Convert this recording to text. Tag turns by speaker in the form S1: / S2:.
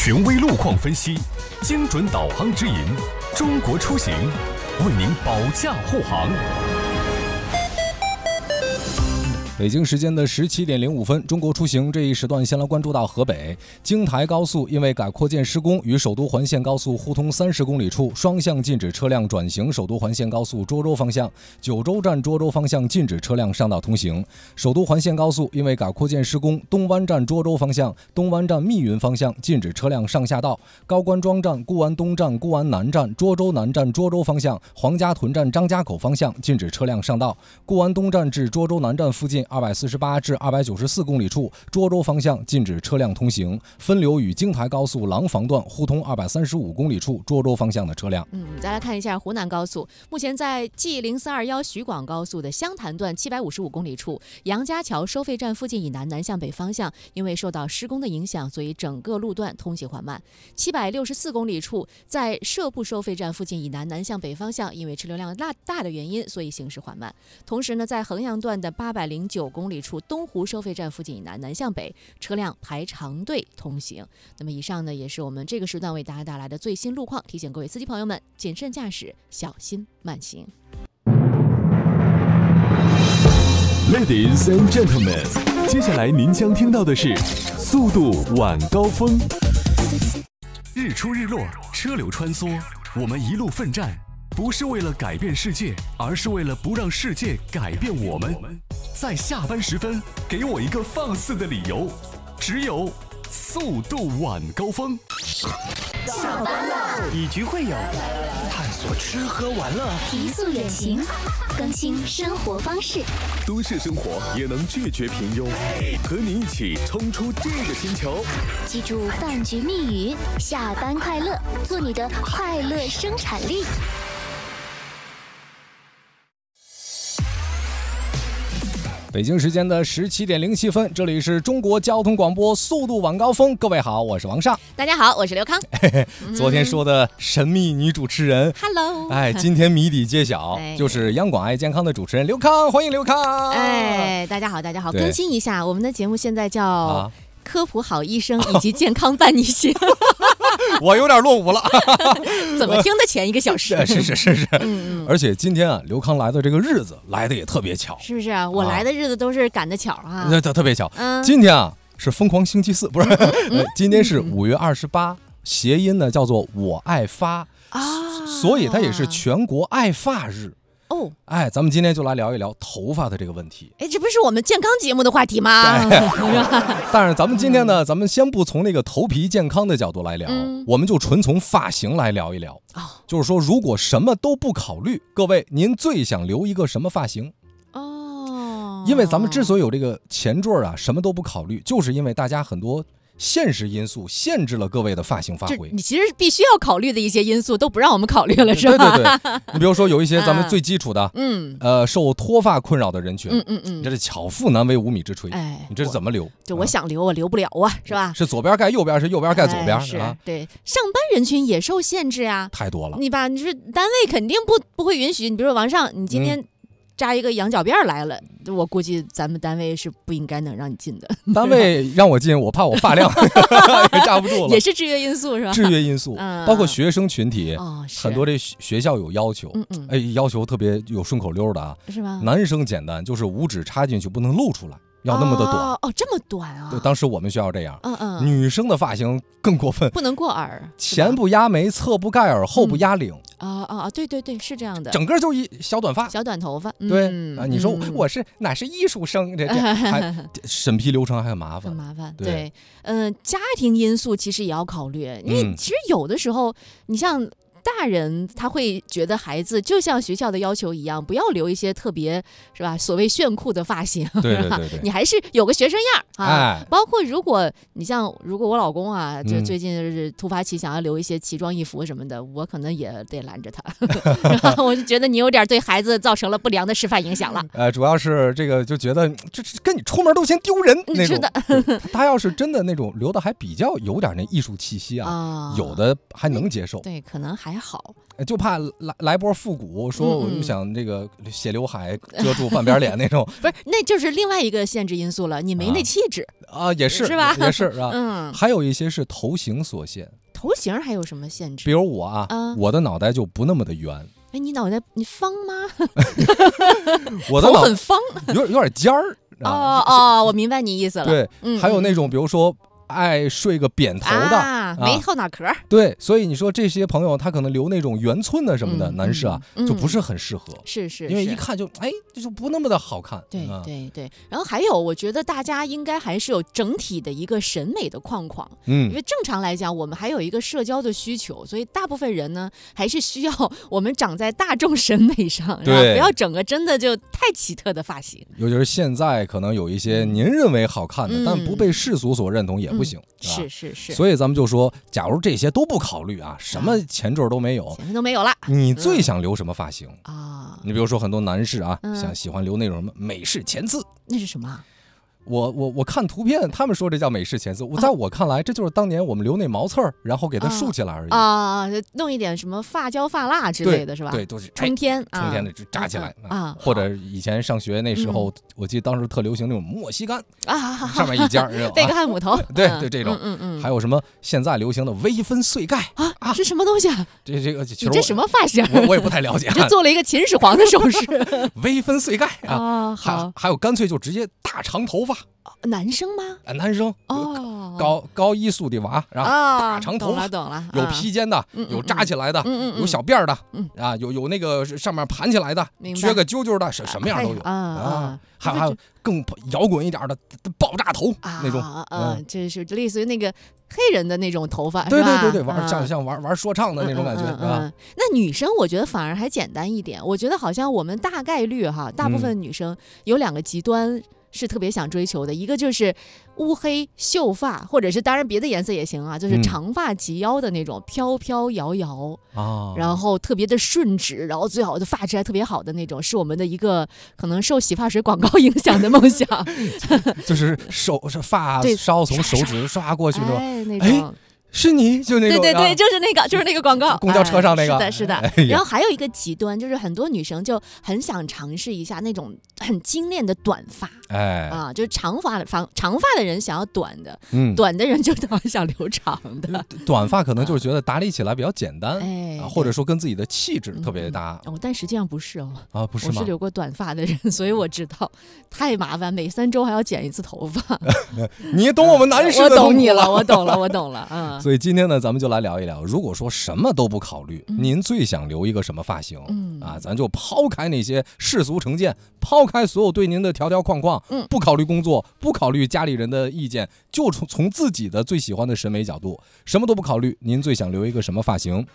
S1: 权威路况分析，精准导航指引，中国出行为您保驾护航。
S2: 北京时间的17点05分，中国出行这一时段先来关注到河北京台高速，因为改扩建施工，与首都环线高速互通30公里处双向禁止车辆转行首都环线高速涿州方向，九州站涿州方向禁止车辆上道通行。首都环线高速因为改扩建施工，东湾站涿州方向、东湾站密云方向禁止车辆上下道，高官庄站、固安东站、固安南站、涿州南站涿州方向、黄家屯站张家口方向禁止车辆上道，固安东站至涿州南站附近248至294公里处涿州方向禁止车辆通行，分流与京台高速廊坊段互通235公里处涿州方向的车辆。
S3: 再来看一下湖南高速，目前在 G0421 徐广高速的湘潭段755公里处杨家桥收费站附近以南向北方向，因为受到施工的影响，所以整个路段通行缓慢。764公里处在社部收费站附近以南向北方向，因为车流量大的原因，所以行驶缓慢。同时呢，在衡阳段的809公里处东湖收费站附近以南向北，车辆排长队通行。那么以上呢，也是我们这个时段为大家带来的最新路况，提醒各位司机朋友们谨慎驾驶，小心慢行。
S1: Ladies and gentlemen， 接下来您将听到的是速度晚高峰。日出日落，车流穿梭，我们一路奋战，不是为了改变世界，而是为了不让世界改变我们。在下班时分，给我一个放肆的理由，只有速度晚高峰。
S4: 下班了，
S5: 以局会友，探索吃喝玩乐，
S4: 提速远行，更新生活方式。
S1: 都市生活也能拒绝平庸，和你一起冲出这个星球。
S4: 记住饭局密语：下班快乐，做你的快乐生产力。
S2: 北京时间的17点07分，这里是中国交通广播速度晚高峰。各位好，我是王尚。
S3: 大家好，我是刘康。
S2: 昨天说的神秘女主持人
S3: Hello，
S2: 今天谜底揭晓，就是央广爱健康的主持人刘康，欢迎刘康。
S3: 大家好，大家好，更新一下，我们的节目现在叫科普好医生以及健康伴你行。
S2: 我有点落伍了。
S3: 怎么听的前1个小时？
S2: 是。而且今天刘康来的这个日子来的也特别巧，
S3: 是不是啊？我来的日子都是赶的巧啊，
S2: 特别巧。今天是疯狂星期四，不是？今天是5月28，谐音呢叫做我爱发所以它也是全国爱发日。咱们今天就来聊一聊头发的这个问题。
S3: 这不是我们健康节目的话题吗？
S2: 但是咱们今天呢，咱们先不从那个头皮健康的角度来聊，我们就纯从发型来聊一聊。就是说，如果什么都不考虑，各位您最想留一个什么发型？因为咱们之所以有这个前缀什么都不考虑，就是因为大家很多现实因素限制了各位的发型发挥。
S3: 你其实必须要考虑的一些因素都不让我们考虑了，是吧？
S2: 对。你比如说有一些咱们最基础的，受脱发困扰的人群，这是巧妇难为无米之炊。你这是怎么留？
S3: 就我想留，我留不了啊，是吧？
S2: 是左边盖右边，是右边盖左边，
S3: 是吧？对，上班人群也受限制啊，
S2: 太多了。
S3: 你说单位肯定不会允许。你比如说王上，你今天扎一个羊角辫来了，我估计咱们单位是不应该能让你进的。
S2: 单位让我进，我怕我发量也扎不住了。
S3: 也是制约因素是吧？
S2: 制约因素，包括学生群体，很多这学校有要求，要求特别有顺口溜的啊，
S3: 是吗？
S2: 男生简单，就是五指插进去不能露出来。要那么的短
S3: 这么短啊！
S2: 对，当时我们学校这样。女生的发型更过分，
S3: 不能过耳，
S2: 前不压眉，侧不盖耳，后不压领。
S3: 对，是这样的，
S2: 整个就一小短发，
S3: 小短头发。
S2: 对你说我是哪是艺术生？这还审批流程还很麻烦，
S3: 对，家庭因素其实也要考虑，因为其实有的时候，你像大人他会觉得孩子就像学校的要求一样，不要留一些特别是吧所谓炫酷的发型，
S2: 对，
S3: 你还是有个学生样啊。包括如果我老公啊，就最近就是突发奇想要留一些奇装异服什么的，我可能也得拦着他。我就觉得你有点对孩子造成了不良的示范影响了。
S2: 主要是这个就觉得这跟你出门都嫌丢人那种。
S3: 是的。
S2: 他要是真的那种留的还比较有点那艺术气息啊，有的还能接受。
S3: 对，可能还还好，
S2: 就怕来波复古，说我就想这个写刘海遮住半边脸那种。
S3: 不是，那就是另外一个限制因素了，你没那气质
S2: 啊，也是
S3: 吧？
S2: 也是啊，还有一些是头型所限。
S3: 头型还有什么限制？
S2: 比如我啊，我的脑袋就不那么的圆。
S3: 哎，你脑袋你方吗？
S2: 我的脑
S3: 头很方，
S2: 有点尖儿。
S3: 我明白你意思了。
S2: 对，还有那种比如说爱睡个扁头的，
S3: 没后脑壳。
S2: 对，所以你说这些朋友他可能留那种圆寸的什么的，男士啊就不是很适合。
S3: 是，
S2: 因为一看就就不那么的好看。
S3: 对。然后还有，我觉得大家应该还是有整体的一个审美的框框。因为正常来讲，我们还有一个社交的需求，所以大部分人呢还是需要我们长在大众审美上，
S2: 对，
S3: 不要整个真的就太奇特的发型。
S2: 尤其是现在可能有一些您认为好看的，但不被世俗所认同也不行。
S3: 是。
S2: 所以咱们就说，假如这些都不考虑啊，什么前缀都没有，
S3: 前缀都没有了，
S2: 你最想留什么发型
S3: 啊？
S2: 你比如说很多男士啊，喜欢留那种什么美式前刺，
S3: 那是什么？
S2: 我看图片，他们说这叫美式前刺，在我看来，这就是当年我们留那毛刺儿，然后给它竖起来而已
S3: 弄一点什么发胶、发蜡之类的是吧？
S2: 对，都是
S3: 冲天
S2: 的扎起来或者以前上学那时候，我记得当时特流行那种莫西干上面一尖
S3: 贝克汉姆头，
S2: 对这种，还有什么现在流行的微分碎盖
S3: 是什么东西啊？
S2: 这个
S3: 你这什么发型？
S2: 我也不太了解，
S3: 就做了一个秦始皇的手势，
S2: 微分碎盖还有干脆就直接大长头发。
S3: 男生吗？
S2: 男生高1速的娃，然后大长头发，
S3: 懂了，
S2: 有披肩的，有扎起来的，有小辫的，有那个上面盘起来的，撅个揪揪的，什么样都有还有更摇滚一点的爆炸头那种
S3: 这是类似于那个黑人的那种头发，
S2: 对，像玩说唱的那种感觉
S3: 那女生我觉得反而还简单一点，我觉得好像我们大概率大部分女生有2个极端是特别想追求的，一个就是乌黑秀发，或者是当然别的颜色也行就是长发及腰的那种飘飘摇摇然后特别的顺直，然后最好的发质还特别好的那种，是我们的一个可能受洗发水广告影响的梦想
S2: 就是发梢从手指刷过去
S3: 那种
S2: 是你就那种
S3: 对，就是那个广告，
S2: 公交车上那个，
S3: 是的。然后还有一个极端，就是很多女生就很想尝试一下那种很精炼的短发，就是长发的人想要短的，短的人就当然想留长的。
S2: 短发可能就是觉得打理起来比较简单，或者说跟自己的气质特别搭。
S3: 但实际上不是
S2: 不是吗？
S3: 我是留过短发的人，所以我知道太麻烦，每3周还要剪一次头发。
S2: 你懂我们男士的痛苦
S3: 我懂你了，我懂了。
S2: 所以今天呢，咱们就来聊一聊，如果说什么都不考虑，您最想留一个什么发型？咱就抛开那些世俗成见，抛开所有对您的条条框框，不考虑工作，不考虑家里人的意见，就从自己的最喜欢的审美角度，什么都不考虑，您最想留一个什么发型？